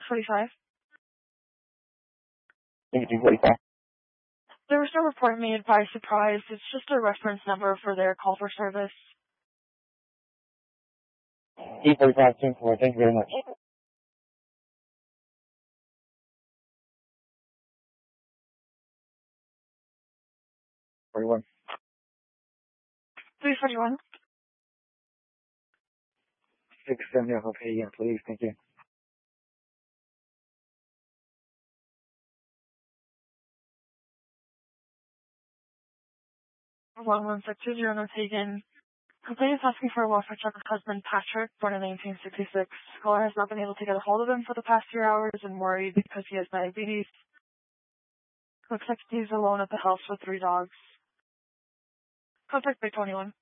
345. 345. There was no report made by surprise. It's just a reference number for their call for service. 345, 10-4. Thank you very much. 41. 341. 670 for pay again, please. Thank you. 11620 no taken. Complaint is asking for a welfare check of husband Patrick, born in 1966. Caller has not been able to get a hold of him for the past 3 hours and worried because he has diabetes. Looks like he's alone at the house with 3 dogs. Contact by 21.